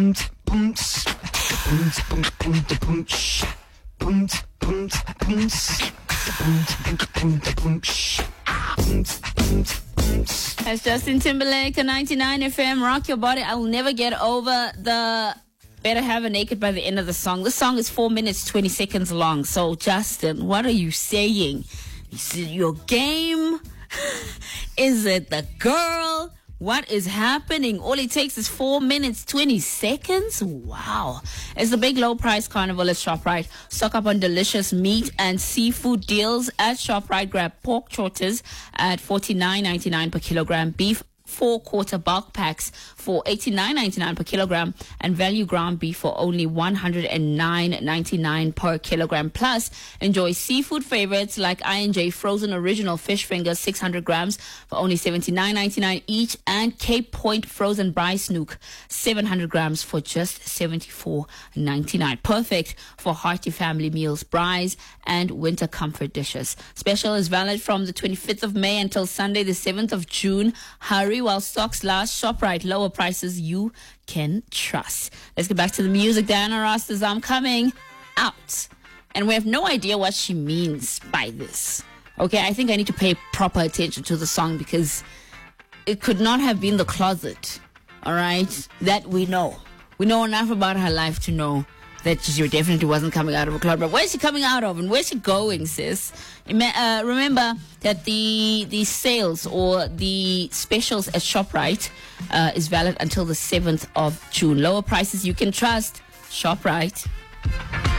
That's Justin Timberlake on 99 FM. Rock Your Body. I will never get over the Better Have a Naked by the end of the song. The song is 4 minutes, 20 seconds long. So, Justin, what are you saying? Is it your game? Is it the girl? What is happening? All it takes is 4 minutes, 20 seconds? Wow. It's the big low price carnival at ShopRite. Stock up on delicious meat and seafood deals at ShopRite. Grab pork trotters at $49.99 per kilogram. Beef 4-quarter bulk packs for $89.99 per kilogram, and value ground beef for only $109.99 per kilogram. Plus, enjoy seafood favorites like I&J frozen original fish fingers 600 grams for only $79.99 each, and Cape Point frozen braai snoek 700 grams for just $74.99. Perfect for hearty family meals, braais, and winter comfort dishes. Special is valid from the 25th of May until Sunday the 7th of June. Hurry while stocks last. ShopRite, lower prices you can trust. Let's get back to the music. Diana Ross says, I'm coming out. And we have no idea what she means by this. Okay, I think I need to pay proper attention to the song because it could not have been the closet. All right? That we know. We know enough about her life to know that she definitely wasn't coming out of a closet. But where's she coming out of and where's she going, sis? Remember that the sales or the specials at ShopRite is valid until the 7th of June. Lower prices you can trust. ShopRite.